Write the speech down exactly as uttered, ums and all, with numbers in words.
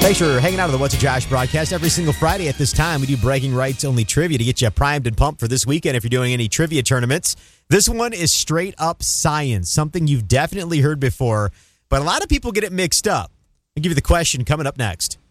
Thanks for hanging out on the What's a Josh broadcast. Every single Friday at this time, we do bragging rights only trivia to get you primed and pumped for this weekend if you're doing any trivia tournaments. This one is straight up science, something you've definitely heard before, but a lot of people get it mixed up. I'll give you the question coming up next.